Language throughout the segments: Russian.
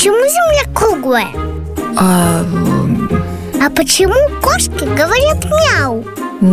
почему Земля круглая? А почему кошки говорят мяу?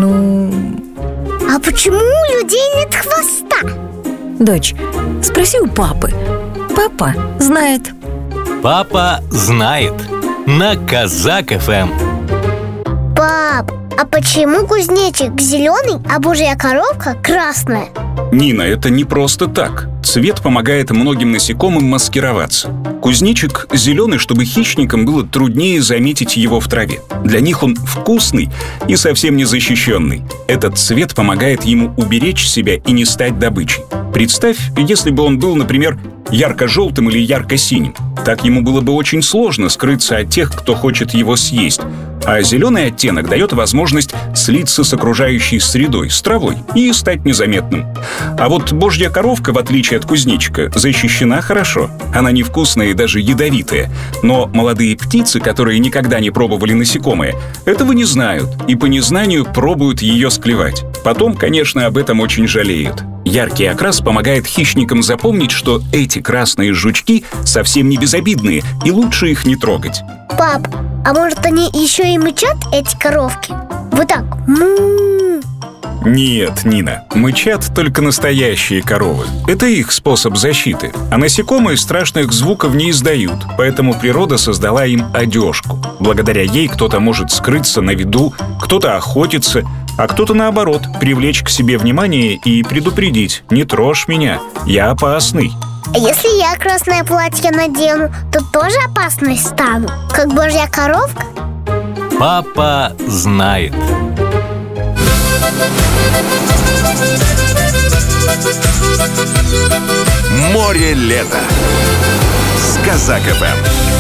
А почему у людей нет хвоста? Дочь, спроси у папы. Папа знает. Папа знает. На Казак ФМ. Пап, а почему кузнечик зеленый, а божья коровка красная? Нина, это не просто так. Цвет помогает многим насекомым маскироваться. Кузнечик зеленый, чтобы хищникам было труднее заметить его в траве. Для них он вкусный и совсем не защищенный. Этот цвет помогает ему уберечь себя и не стать добычей. Представь, если бы он был, например, ярко-желтым или ярко-синим. Так ему было бы очень сложно скрыться от тех, кто хочет его съесть. А зеленый оттенок дает возможность слиться с окружающей средой, с травой, и стать незаметным. А вот божья коровка, в отличие от кузнечика, защищена хорошо. Она невкусная и даже ядовитая. Но молодые птицы, которые никогда не пробовали насекомые, этого не знают и по незнанию пробуют ее склевать. Потом, конечно, об этом очень жалеют. Яркий окрас помогает хищникам запомнить, что эти красные жучки совсем не безобидные, и лучше их не трогать. Пап, а может они еще и мычат, эти коровки? Вот так. Нет, Нина, мычат только настоящие коровы. Это их способ защиты. А насекомые страшных звуков не издают, поэтому природа создала им одежку. Благодаря ей кто-то может скрыться на виду, кто-то охотиться, а кто-то, наоборот, привлечь к себе внимание и предупредить: «Не трожь меня, я опасный». А если я красное платье надену, то тоже опасной стану, как божья коровка? Папа знает. Море лета с Казак ФМ.